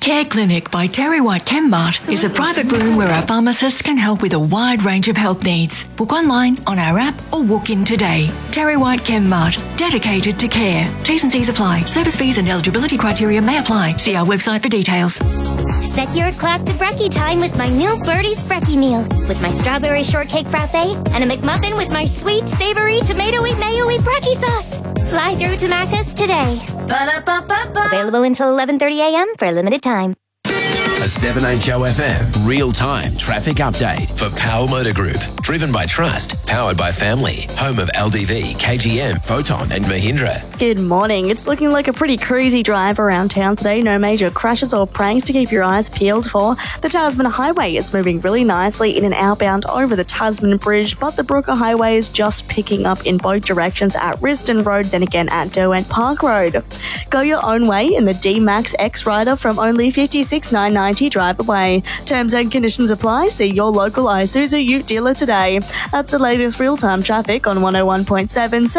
Care Clinic by Terry White Chemmart is a private room where our pharmacists can help with a wide range of health needs. Book online, on our app or walk in today. Terry White Chemmart, dedicated to care. T's and C's apply. Service fees and eligibility criteria may apply. See our website for details. Set your clock to brekkie time with my new Birdie's Brekkie meal. With my strawberry shortcake frappe and a McMuffin with my sweet, savoury, tomatoey, mayo-y brekkie sauce. Fly through to Macca's today. Ba-da-ba-ba-ba. Available until 11:30 a.m. for a limited time. A 7HOFM real-time traffic update for Power Motor Group. Driven by trust, powered by family. Home of LDV, KGM, Photon and Mahindra. Good morning. It's looking like a pretty cruisy drive around town today. No major crashes or pranks to keep your eyes peeled for. The Tasman Highway is moving really nicely in and outbound over the Tasman Bridge, but the Brooker Highway is just picking up in both directions at Risdon Road, then again at Derwent Park Road. Go your own way in the D-Max X Rider from only $56,990 drive away. Terms and conditions apply. See your local Isuzu Ute dealer today. That's the latest real-time traffic on 101.7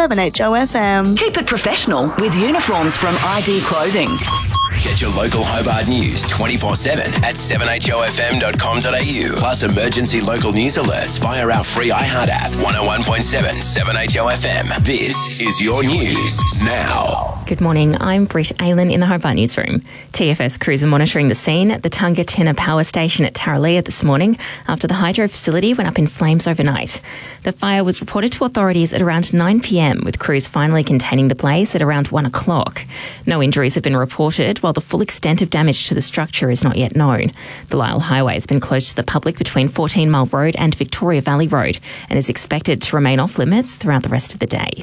7HOFM. Keep it professional with uniforms from ID Clothing. Get your local Hobart news 24/7 at 7HOFM.com.au. Plus emergency local news alerts via our free iHeart app. 101.7 7HOFM. This is your news now. Good morning, I'm Britt Aylan in the Hobart Newsroom. TFS crews are monitoring the scene at the Tungatina Power Station at Tarraleah this morning after the hydro facility went up in flames overnight. The fire was reported to authorities at around 9 p.m, with crews finally containing the blaze at around 1 o'clock. No injuries have been reported, while the full extent of damage to the structure is not yet known. The Lyell Highway has been closed to the public between 14 Mile Road and Victoria Valley Road and is expected to remain off limits throughout the rest of the day.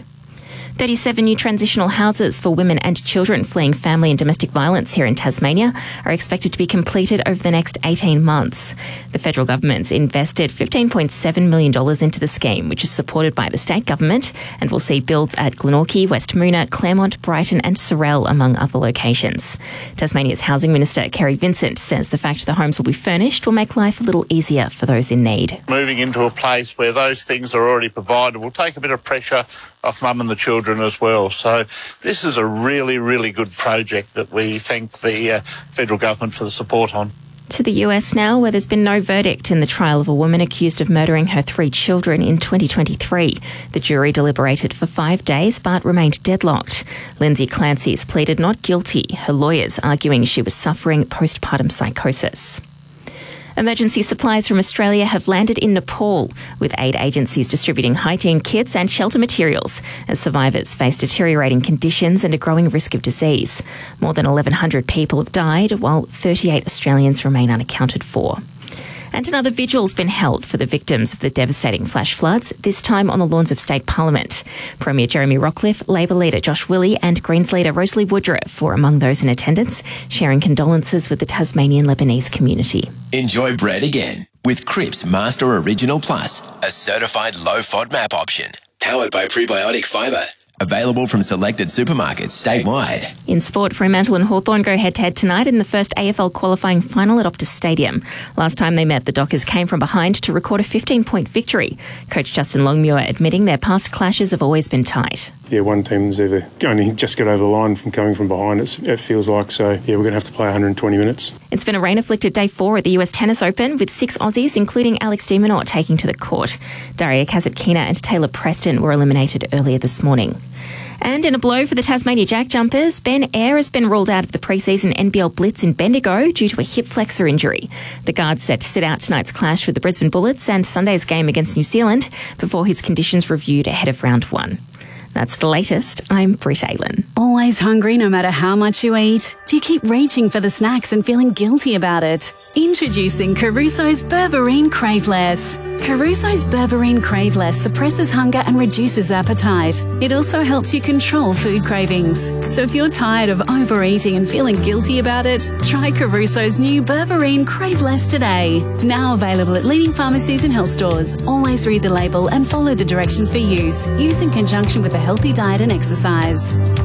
37 new transitional houses for women and children fleeing family and domestic violence here in Tasmania are expected to be completed over the next 18 months. The federal government's invested $15.7 million into the scheme, which is supported by the state government and will see builds at Glenorchy, West Moona, Claremont, Brighton and Sorell, among other locations. Tasmania's Housing Minister, Kerry Vincent, says the fact the homes will be furnished will make life a little easier for those in need. Moving into a place where those things are already provided will take a bit of pressure off mum and the children as well. So this is a really, really good project that we thank the federal government for the support on. To the US now, where there's been no verdict in the trial of a woman accused of murdering her 3 children in 2023. The jury deliberated for 5 days but remained deadlocked. Lindsay Clancy's pleaded not guilty, her lawyers arguing she was suffering postpartum psychosis. Emergency supplies from Australia have landed in Nepal, with aid agencies distributing hygiene kits and shelter materials as survivors face deteriorating conditions and a growing risk of disease. More than 1,100 people have died, while 38 Australians remain unaccounted for. And another vigil's been held for the victims of the devastating flash floods, this time on the lawns of State Parliament. Premier Jeremy Rockliff, Labor leader Josh Willey and Greens leader Rosalie Woodruff were among those in attendance, sharing condolences with the Tasmanian Lebanese community. Enjoy bread again with Cripps Master Original Plus, a certified low FODMAP option. Powered by Prebiotic Fibre. Available from selected supermarkets statewide. In sport, Fremantle and Hawthorn go head-to-head tonight in the first AFL qualifying final at Optus Stadium. Last time they met, the Dockers came from behind to record a 15-point victory. Coach Justin Longmuir admitting their past clashes have always been tight. Yeah, one team's ever only just got over the line from coming from behind, it feels like. So, yeah, we're going to have to play 120 minutes. It's been a rain-afflicted day 4 at the US Tennis Open, with 6 Aussies, including Alex de Minaur, taking to the court. Daria Kasatkina and Taylor Preston were eliminated earlier this morning. And in a blow for the Tasmania Jack Jumpers, Ben Eyre has been ruled out of the pre-season NBL Blitz in Bendigo due to a hip flexor injury. The guard's set to sit out tonight's clash with the Brisbane Bullets and Sunday's game against New Zealand before his conditions reviewed ahead of round 1. That's the latest. I'm Britt Aylan. Always hungry no matter how much you eat? Do you keep reaching for the snacks and feeling guilty about it? Introducing Caruso's Berberine Craveless. Caruso's Berberine Craveless suppresses hunger and reduces appetite. It also helps you control food cravings. So if you're tired of overeating and feeling guilty about it, try Caruso's new Berberine Craveless today. Now available at leading pharmacies and health stores. Always read the label and follow the directions for use. Use in conjunction with a healthy diet and exercise.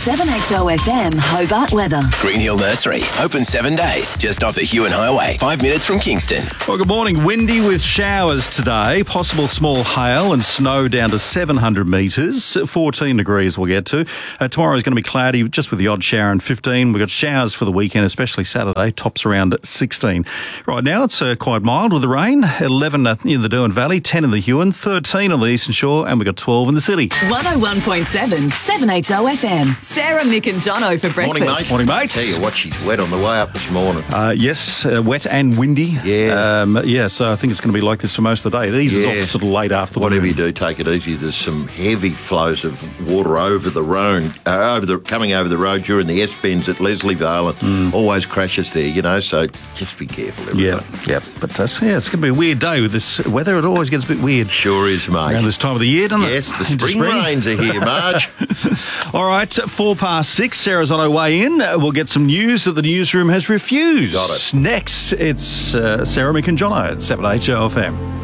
7HOFM Hobart weather. Green Hill Nursery, open 7 days, just off the Huon Highway, 5 minutes from Kingston. Well, good morning. Windy with showers today. Possible small hail and snow down to 700 metres. 14 degrees we'll get to. Tomorrow is going to be cloudy, just with the odd shower, and 15. We've got showers for the weekend, especially Saturday. Tops around 16. Right now, it's quite mild with the rain. 11 in the Derwent Valley, 10 in the Huon, 13 on the Eastern Shore, and we've got 12 in the city. 101.7 7HOFM. Sarah, Mick and Jono for breakfast. Morning, mate. Morning, mate. Tell you what, she's wet on the way up this morning. Yes, wet and windy. Yeah. So I think it's going to be like this for most of the day. It eases off sort of late after the Whatever you do, take it easy. There's some heavy flows of water over the road, coming over the road during the S-bends at Leslievale, and always crashes there, you know, so just be careful, everybody. Yeah. But it's going to be a weird day with this weather. It always gets a bit weird. Sure is, mate. Around this time of the year, doesn't it? Yes, the spring rains are here, Marge. All right, 6:04. Sarah's on her way in. We'll get some news that the newsroom has refused. Got it. Next, it's Sarah, Mick and Jono at 7HOFM.